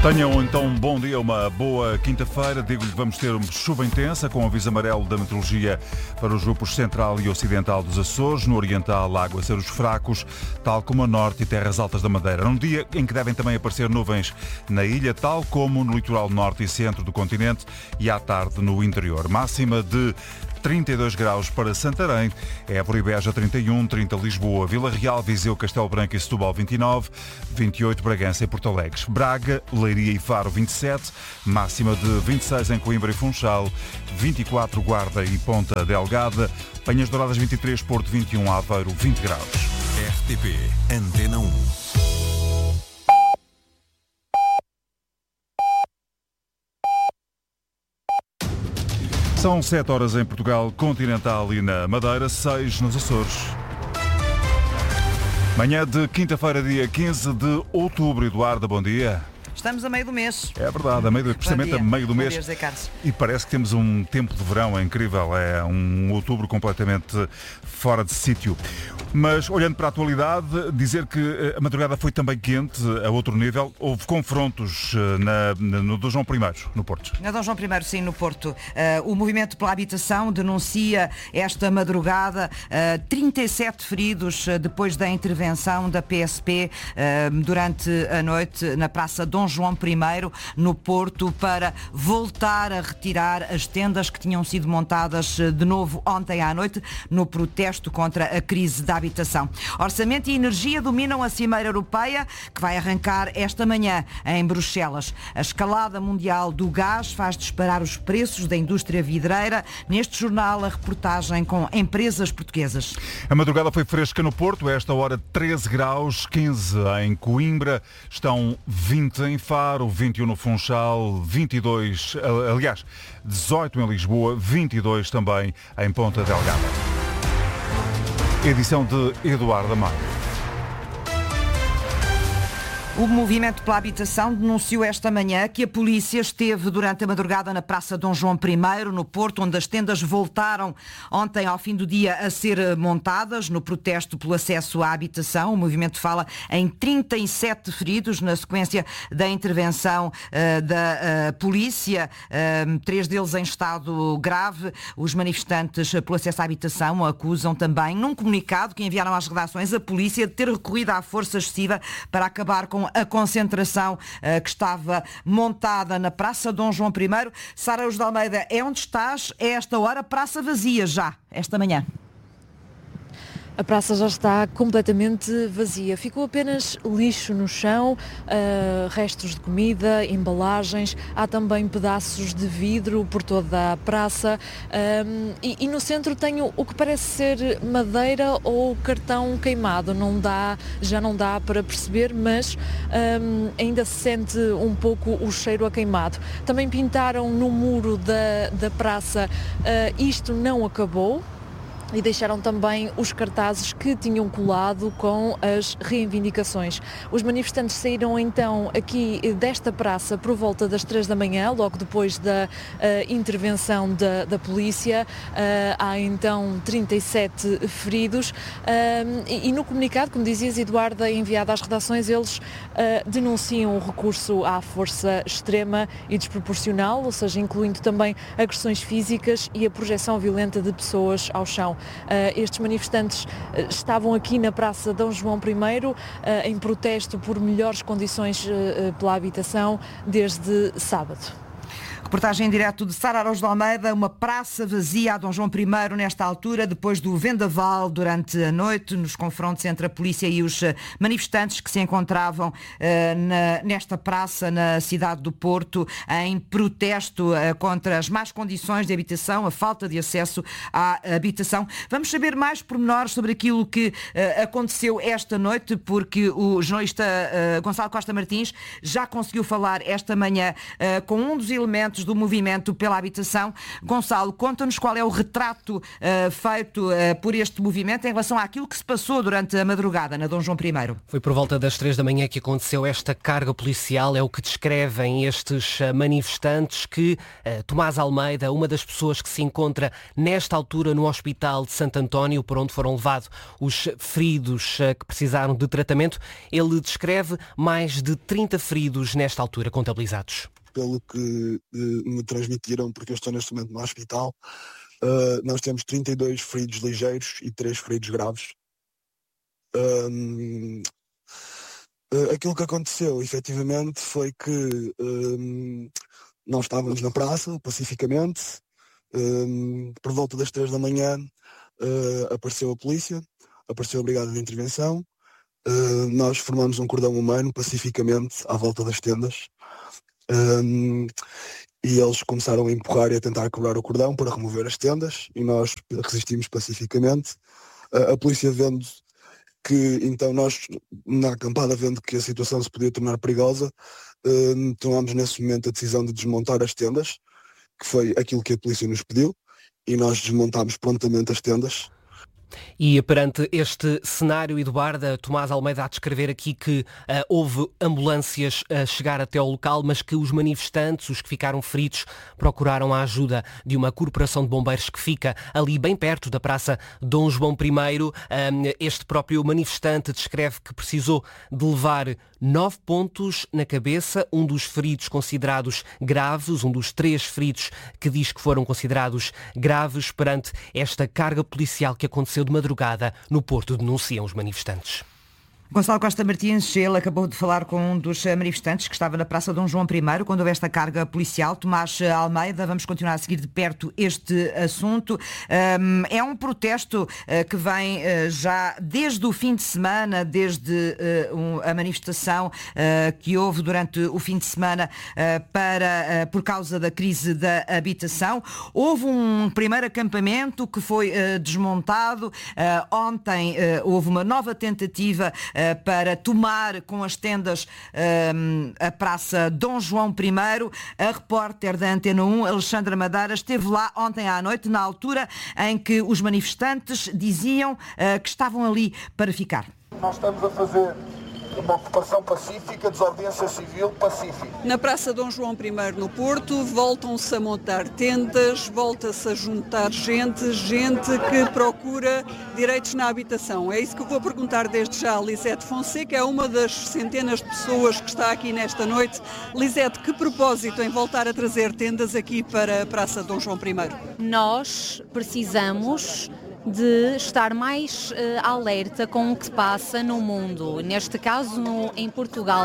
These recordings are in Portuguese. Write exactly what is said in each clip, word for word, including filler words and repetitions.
Tenham então um bom dia, uma boa quinta-feira. Digo-lhe que vamos ter chuva intensa com aviso amarelo da meteorologia para os grupos central e ocidental dos Açores. No oriental, aguaceiros fracos, tal como a norte e terras altas da Madeira. Num dia em que devem também aparecer nuvens na ilha, tal como no litoral norte e centro do continente e à tarde no interior. Máxima de trinta e dois graus para Santarém, Évora e Beja trinta e um, trinta Lisboa, Vila Real, Viseu, Castelo Branco e Setúbal vinte e nove, vinte e oito Bragança e Porto Alegre, Braga, Leiria e Faro vinte e sete, máxima de vinte e seis em Coimbra e Funchal, vinte e quatro Guarda e Ponta Delgada, Penhas Douradas vinte e três, Porto vinte e um, Aveiro vinte graus. R T P Antena um. São sete horas em Portugal continental e na Madeira, seis nos Açores. Manhã de quinta-feira, dia quinze de outubro. Eduardo, bom dia. Estamos a meio do mês. É verdade, a meio do, precisamente a meio do bom mês. Dia, José Carlos. E parece que temos um tempo de verão incrível. É um outubro completamente fora de sítio. Mas, olhando para a atualidade, dizer que a madrugada foi também quente, a outro nível. Houve confrontos na, na, no Dom João I, no Porto. Na Dom João I, sim, no Porto. Uh, o Movimento pela Habitação denuncia esta madrugada uh, trinta e sete feridos uh, depois da intervenção da P S P uh, durante a noite na Praça Dom João I, no Porto, para voltar a retirar as tendas que tinham sido montadas uh, de novo ontem à noite no protesto contra a crise da habitação. Orçamento e energia dominam a Cimeira Europeia, que vai arrancar esta manhã em Bruxelas. A escalada mundial do gás faz disparar os preços da indústria vidreira. Neste jornal, a reportagem com empresas portuguesas. A madrugada foi fresca no Porto, a esta hora treze graus, quinze em Coimbra, estão vinte em Faro, vinte e um no Funchal, vinte e dois, aliás, dezoito em Lisboa, vinte e dois também em Ponta Delgada. Edição de Eduardo Amaro. O Movimento pela Habitação denunciou esta manhã que a polícia esteve durante a madrugada na Praça Dom João I, no Porto, onde as tendas voltaram ontem ao fim do dia a ser montadas no protesto pelo acesso à habitação. O movimento fala em trinta e sete feridos na sequência da intervenção uh, da uh, polícia, uh, três deles em estado grave. Os manifestantes pelo acesso à habitação acusam também, num comunicado que enviaram às redações, a polícia de ter recorrido à força excessiva para acabar com a concentração uh, que estava montada na Praça Dom João I. Sara Araújo de Almeida, é onde estás? É esta hora, praça vazia já, esta manhã. A praça já está completamente vazia. Ficou apenas lixo no chão, uh, restos de comida, embalagens. Há também pedaços de vidro por toda a praça. Um, e, e no centro tenho o que parece ser madeira ou cartão queimado. Não dá, já não dá para perceber, mas um, ainda se sente um pouco o cheiro a queimado. Também pintaram no muro da, da praça uh, Isto não acabou. E deixaram também os cartazes que tinham colado com as reivindicações. Os manifestantes saíram então aqui desta praça por volta das três da manhã, logo depois da uh, intervenção da, da polícia. Uh, há então trinta e sete feridos. Uh, e, e no comunicado, como dizias, Eduardo, enviado às redações, eles uh, denunciam o recurso à força extrema e desproporcional, ou seja, incluindo também agressões físicas e a projeção violenta de pessoas ao chão. Uh, estes manifestantes uh, estavam aqui na Praça Dom João I uh, em protesto por melhores condições uh, pela habitação desde sábado. Reportagem em direto de Sara Araújo de Almeida, uma praça vazia a Dom João I nesta altura, depois do vendaval durante a noite, nos confrontos entre a polícia e os manifestantes que se encontravam uh, na, nesta praça na cidade do Porto, em protesto uh, contra as más condições de habitação, a falta de acesso à habitação. Vamos saber mais pormenores sobre aquilo que uh, aconteceu esta noite, porque o jornalista uh, Gonçalo Costa Martins já conseguiu falar esta manhã uh, com um dos elementos manifestantes do movimento pela habitação. Gonçalo, conta-nos qual é o retrato uh, feito uh, por este movimento em relação àquilo que se passou durante a madrugada na Dom João I. Foi por volta das três da manhã que aconteceu esta carga policial, é o que descrevem estes uh, manifestantes que uh, Tomás Almeida, uma das pessoas que se encontra nesta altura no Hospital de Santo António, por onde foram levados os feridos uh, que precisaram de tratamento, ele descreve mais de trinta feridos nesta altura contabilizados. Pelo que uh, me transmitiram, porque eu estou neste momento no hospital, uh, nós temos trinta e dois feridos ligeiros e três feridos graves. Um, uh, aquilo que aconteceu, efetivamente, foi que um, nós estávamos na praça, pacificamente, um, por volta das três da manhã uh, apareceu a polícia, apareceu a Brigada de Intervenção, uh, nós formamos um cordão humano pacificamente à volta das tendas. Um, e eles começaram a empurrar e a tentar quebrar o cordão para remover as tendas e nós resistimos pacificamente. Uh, a polícia vendo que, então nós na acampada vendo que a situação se podia tornar perigosa, uh, tomámos nesse momento a decisão de desmontar as tendas, que foi aquilo que a polícia nos pediu, e nós desmontámos prontamente as tendas. E perante este cenário, Eduarda, Tomás Almeida a descrever aqui que uh, houve ambulâncias a chegar até ao local, mas que os manifestantes, os que ficaram feridos, procuraram a ajuda de uma corporação de bombeiros que fica ali bem perto da Praça Dom João I. Um, este próprio manifestante descreve que precisou de levar nove pontos na cabeça, um dos feridos considerados graves, um dos três feridos que diz que foram considerados graves perante esta carga policial que aconteceu de madrugada no Porto, denunciam os manifestantes. Gonçalo Costa Martins, ele acabou de falar com um dos manifestantes que estava na Praça Dom João I quando houve esta carga policial. Tomás Almeida, vamos continuar a seguir de perto este assunto. Um, é um protesto uh, que vem uh, já desde o fim de semana, desde uh, um, a manifestação uh, que houve durante o fim de semana uh, para, uh, por causa da crise da habitação. Houve um primeiro acampamento que foi uh, desmontado. Uh, ontem uh, houve uma nova tentativa uh, para tomar com as tendas um, a Praça Dom João I. A repórter da Antena um, Alexandra Madeira, esteve lá ontem à noite, na altura em que os manifestantes diziam uh, que estavam ali para ficar. Nós estamos a fazer uma ocupação pacífica, desobediência civil pacífica. Na Praça Dom João I no Porto, voltam-se a montar tendas, volta-se a juntar gente, gente que procura direitos na habitação. É isso que eu vou perguntar desde já a Lisete Fonseca, é uma das centenas de pessoas que está aqui nesta noite. Lisete, que propósito em voltar a trazer tendas aqui para a Praça Dom João I? Nós precisamos de estar mais uh, alerta com o que se passa no mundo, neste caso no, em Portugal,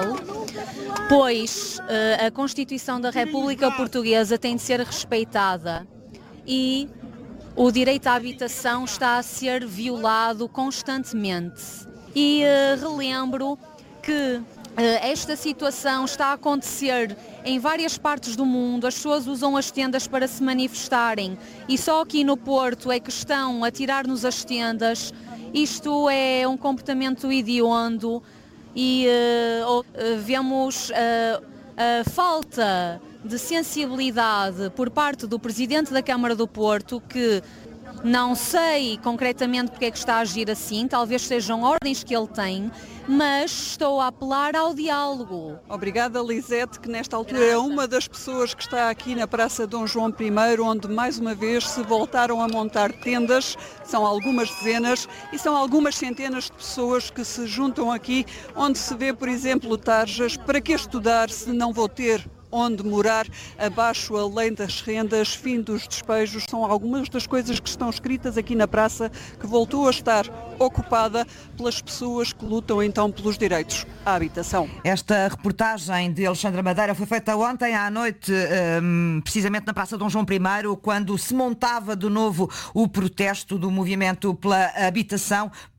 pois uh, a Constituição da República Portuguesa tem de ser respeitada e o direito à habitação está a ser violado constantemente. E uh, relembro que esta situação está a acontecer em várias partes do mundo, as pessoas usam as tendas para se manifestarem e só aqui no Porto é que estão a tirar-nos as tendas. Isto é um comportamento hediondo e uh, uh, vemos uh, a falta de sensibilidade por parte do Presidente da Câmara do Porto, que não sei concretamente porque é que está a agir assim, talvez sejam ordens que ele tem, mas estou a apelar ao diálogo. Obrigada, Lisete, que nesta altura é uma das pessoas que está aqui na Praça Dom João I, onde mais uma vez se voltaram a montar tendas, são algumas dezenas e são algumas centenas de pessoas que se juntam aqui, onde se vê, por exemplo, tarjas: para que estudar se não vou ter onde morar, abaixo a lei das rendas, fim dos despejos, são algumas das coisas que estão escritas aqui na praça, que voltou a estar ocupada pelas pessoas que lutam então pelos direitos à habitação. Esta reportagem de Alexandra Madeira foi feita ontem à noite, precisamente na Praça Dom João I, quando se montava de novo o protesto do movimento pela habitação.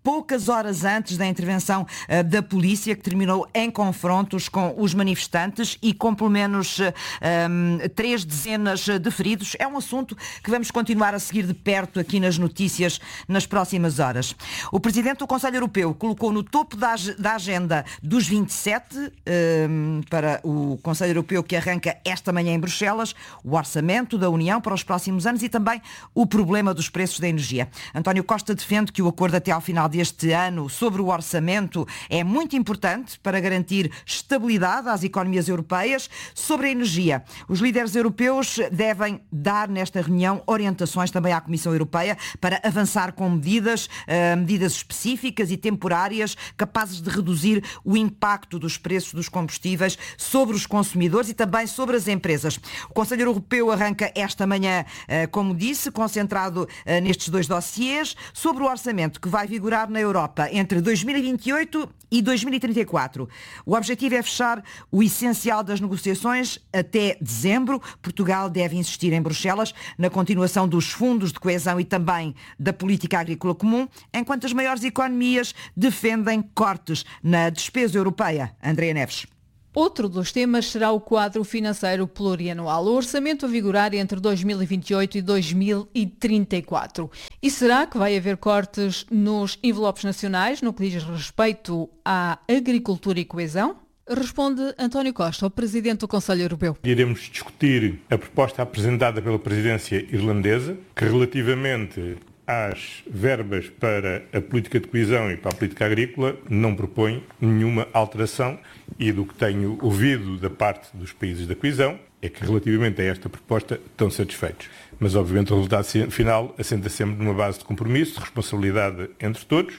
poucas horas antes da intervenção uh, da polícia, que terminou em confrontos com os manifestantes e com pelo menos uh, um, três dezenas de feridos. É um assunto que vamos continuar a seguir de perto aqui nas notícias nas próximas horas. O Presidente do Conselho Europeu colocou no topo da, da agenda dos vinte e sete um, para o Conselho Europeu que arranca esta manhã em Bruxelas, o orçamento da União para os próximos anos e também o problema dos preços da energia. António Costa defende que o acordo até ao final deste ano sobre o orçamento é muito importante para garantir estabilidade às economias europeias. Sobre a energia, os líderes europeus devem dar nesta reunião orientações também à Comissão Europeia para avançar com medidas, uh, medidas específicas e temporárias capazes de reduzir o impacto dos preços dos combustíveis sobre os consumidores e também sobre as empresas. O Conselho Europeu arranca esta manhã, uh, como disse, concentrado uh, nestes dois dossiês, sobre o orçamento que vai vigorar na Europa entre dois mil e vinte e oito e dois mil e trinta e quatro. O objetivo é fechar o essencial das negociações até dezembro. Portugal deve insistir em Bruxelas na continuação dos fundos de coesão e também da política agrícola comum, enquanto as maiores economias defendem cortes na despesa europeia. Andréa Neves. Outro dos temas será o quadro financeiro plurianual, o orçamento a vigorar entre dois mil e vinte e oito e dois mil e trinta e quatro. E será que vai haver cortes nos envelopes nacionais no que diz respeito à agricultura e coesão? Responde António Costa, o Presidente do Conselho Europeu. Iremos discutir a proposta apresentada pela presidência irlandesa, que relativamente às verbas para a política de coesão e para a política agrícola não propõe nenhuma alteração e do que tenho ouvido da parte dos países da coesão é que relativamente a esta proposta estão satisfeitos. Mas obviamente o resultado final assenta sempre numa base de compromisso, de responsabilidade entre todos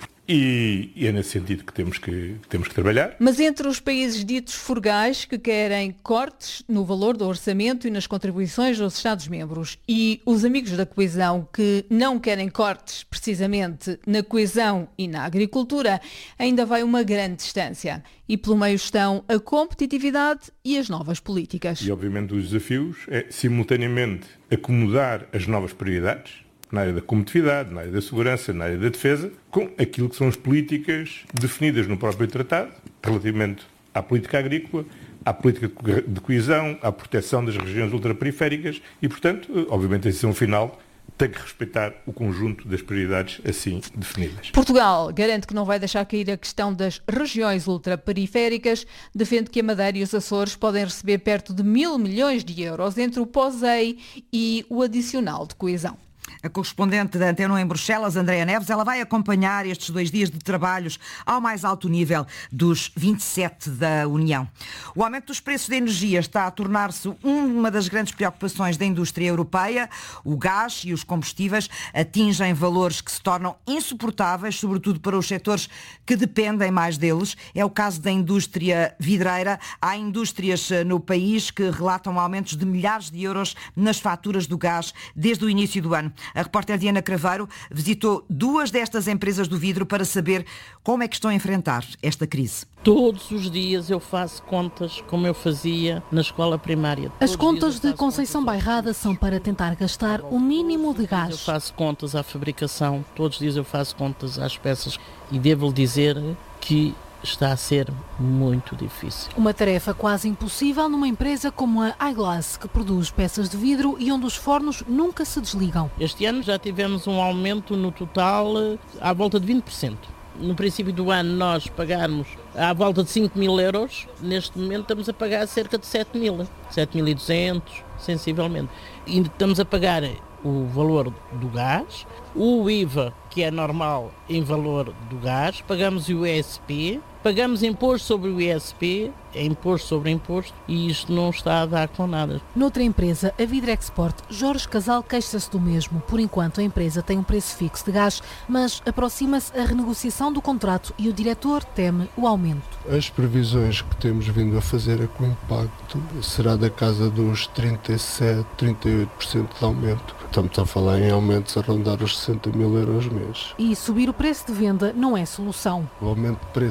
e, e é nesse sentido que temos que, que temos que trabalhar. Mas entre os países ditos frugais que querem cortes no valor do orçamento e nas contribuições dos Estados-membros e os amigos da coesão que não querem cortes precisamente na coesão e na agricultura, ainda vai uma grande distância. E pelo meio estão a competitividade e as novas políticas. E obviamente os desafios é simultaneamente acomodar as novas prioridades na área da competitividade, na área da segurança, na área da defesa, com aquilo que são as políticas definidas no próprio tratado, relativamente à política agrícola, à política de coesão, à proteção das regiões ultraperiféricas e, portanto, obviamente a decisão final tem que respeitar o conjunto das prioridades assim definidas. Portugal garante que não vai deixar cair a questão das regiões ultraperiféricas, defende que a Madeira e os Açores podem receber perto de mil milhões de euros entre o POSEI e o adicional de coesão. A correspondente da Antena um em Bruxelas, Andréa Neves, ela vai acompanhar estes dois dias de trabalhos ao mais alto nível dos vinte e sete da União. O aumento dos preços da energia está a tornar-se uma das grandes preocupações da indústria europeia. O gás e os combustíveis atingem valores que se tornam insuportáveis, sobretudo para os setores que dependem mais deles. É o caso da indústria vidreira. Há indústrias no país que relatam aumentos de milhares de euros nas faturas do gás desde o início do ano. A repórter Diana Craveiro visitou duas destas empresas do vidro para saber como é que estão a enfrentar esta crise. Todos os dias eu faço contas como eu fazia na escola primária. As contas de Conceição Bairrada são para tentar gastar o mínimo de gás. Eu faço contas à fabricação, todos os dias eu faço contas às peças e devo-lhe dizer que está a ser muito difícil. Uma tarefa quase impossível numa empresa como a iGlass, que produz peças de vidro e onde os fornos nunca se desligam. Este ano já tivemos um aumento no total à volta de vinte por cento. No princípio do ano nós pagámos à volta de cinco mil euros, neste momento estamos a pagar cerca de sete mil, sete mil e duzentos, sensivelmente. E estamos a pagar o valor do gás, o I V A, que é normal em valor do gás, pagamos o I S P, pagamos imposto sobre o I S P, é imposto sobre imposto, e isto não está a dar com nada. Noutra empresa, a Vidrexport, Jorge Casal queixa-se do mesmo. Por enquanto, a empresa tem um preço fixo de gás, mas aproxima-se a renegociação do contrato e o diretor teme o aumento. As previsões que temos vindo a fazer é que o impacto será da casa dos trinta e sete, trinta e oito por cento de aumento. Estamos a falar em aumentos a rondar os sessenta mil euros mês. E subir o preço de venda não é solução. O aumento de preço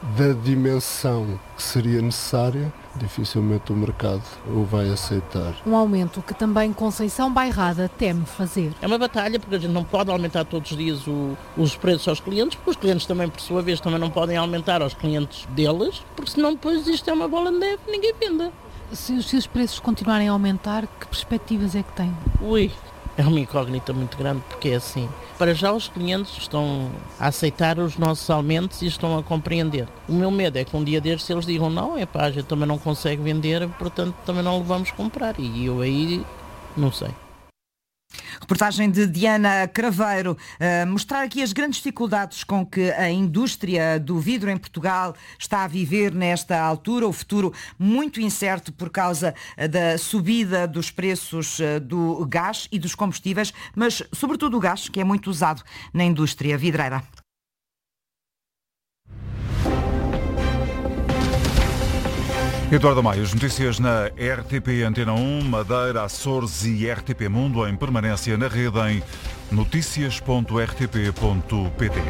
da dimensão que seria necessária, dificilmente o mercado o vai aceitar. Um aumento que também Conceição Bairrada teme fazer. É uma batalha, porque a gente não pode aumentar todos os dias o, os preços aos clientes, porque os clientes também, por sua vez, também não podem aumentar aos clientes deles, porque senão depois isto é uma bola de neve e ninguém venda. Se, se os preços continuarem a aumentar, que perspectivas é que tem? Ui, é uma incógnita muito grande, porque é assim. Para já os clientes estão a aceitar os nossos aumentos e estão a compreender. O meu medo é que um dia destes eles digam não, é pá, a gente também não consegue vender, portanto também não vamos comprar. E eu aí não sei. Reportagem de Diana Craveiro, uh, mostrar aqui as grandes dificuldades com que a indústria do vidro em Portugal está a viver nesta altura, o futuro muito incerto por causa uh, da subida dos preços uh, do gás e dos combustíveis, mas sobretudo o gás, que é muito usado na indústria vidreira. Eduardo Maia, as notícias na R T P Antena um, Madeira, Açores e R T P Mundo em permanência na rede em noticias ponto r t p ponto p t.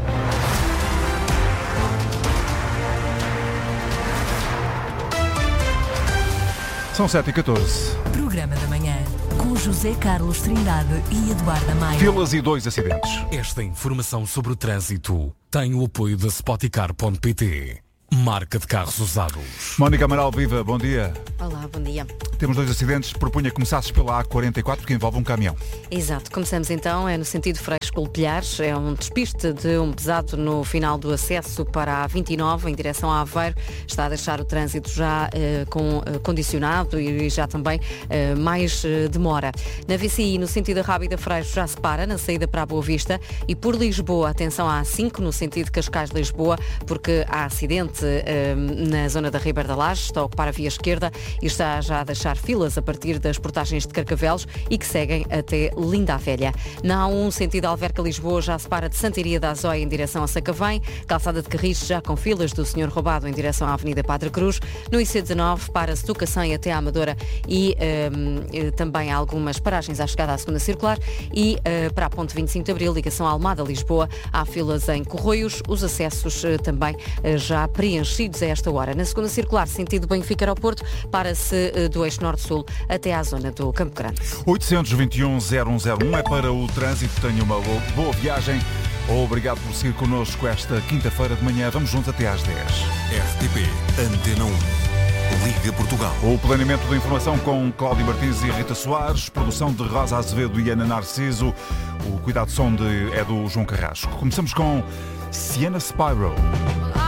São sete e catorze. Programa da manhã, com José Carlos Trindade e Eduardo Maia. Filas e dois acidentes. Esta informação sobre o trânsito tem o apoio da Spoticar ponto p t. Marca de carros usados. Mónica Amaral, viva, bom dia. Olá, bom dia. Temos dois acidentes, propunha que começasses pela A quarenta e quatro, que envolve um caminhão. Exato, começamos então, é no sentido Freixo-Colpilhares, é um despiste de um pesado no final do acesso para a vinte e nove, em direção a Aveiro, está a deixar o trânsito já eh, com, eh, condicionado e já também eh, mais eh, demora. Na V C I, no sentido Rábida Freixo, já se para, na saída para a Boa Vista, e por Lisboa, atenção à A cinco, no sentido Cascais-Lisboa, porque há acidente eh, na zona da Ribeira da Laje, está a ocupar a via esquerda e está já a deixar filas a partir das portagens de Carcavelos e que seguem até Linda a Velha. Na A um, sentido Alverca-Lisboa, já se para de Santiria da Azóia em direção a Sacavém, calçada de Carris já com filas do Senhor Roubado em direção à Avenida Padre Cruz. No I C dezenove, para-se do Cacém até à Amadora e um, também há algumas paragens à chegada à segunda circular e uh, para a ponte vinte e cinco de Abril, ligação a Almada-Lisboa, há filas em Corroios, os acessos uh, também uh, já preenchidos a esta hora. Na segunda circular, sentido Benfica-Aeroporto, para-se uh, do eixo norte-sul até à zona do Campo Grande. oitocentos e vinte e um, zero um zero um é para o trânsito. Tenha uma boa viagem. Obrigado por seguir connosco esta quinta-feira de manhã. Vamos juntos até às dez. R T P Antena um. Liga Portugal. O planeamento da informação com Cláudio Martins e Rita Soares, produção de Rosa Azevedo e Ana Narciso. O cuidado de som de, é do João Carrasco. Começamos com Sienna Spyro.